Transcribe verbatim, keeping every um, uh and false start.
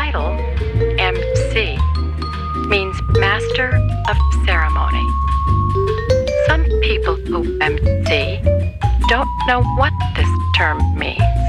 title, M C, means Master of Ceremony. Some people who M C don't know what this term means.